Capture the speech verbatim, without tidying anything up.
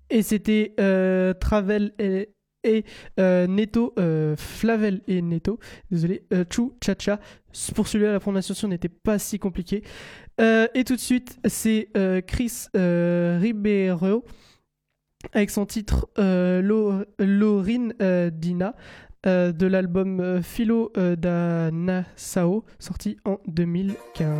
Et c'était euh, Travel et, et euh, Neto, euh, Flavel et Neto, désolé, euh, Chou Cha Cha. Pour celui-là, la prononciation n'était pas si compliquée. Euh, et tout de suite, c'est euh, Chris euh, Ribeiro avec son titre euh, Lo- Lorin euh, Dina euh, de l'album euh, Philo euh, da Nassau, sorti en deux mille quinze.